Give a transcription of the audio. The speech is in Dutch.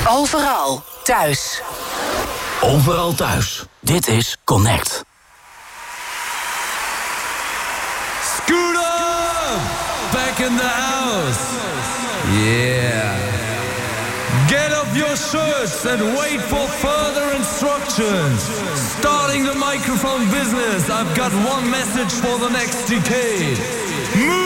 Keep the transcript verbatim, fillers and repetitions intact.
Overal thuis. Overal thuis. Dit is Connect. Scooter! Back in the house. Yeah. Get off your shirts and wait for further instructions. Starting the microphone business, I've got one message for the next decade. Move!